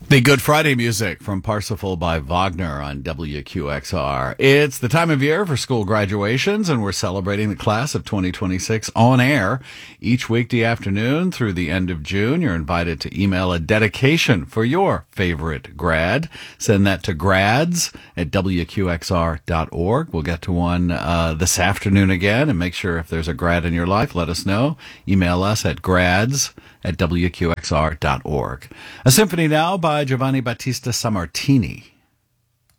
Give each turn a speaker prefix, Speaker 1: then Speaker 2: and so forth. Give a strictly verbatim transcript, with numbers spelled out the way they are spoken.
Speaker 1: The Good Friday music from Parsifal by Wagner on W Q X R. It's the time of year for school graduations, and we're celebrating the class of twenty twenty-six on air. Each weekday afternoon through the end of June, you're invited to email a dedication for your favorite grad. Send that to grads at W Q X R dot org. We'll get to one uh, this afternoon again, and make sure if there's a grad in your life, let us know. Email us at grads at W Q X R dot org. A symphony now by Giovanni Battista Sammartini.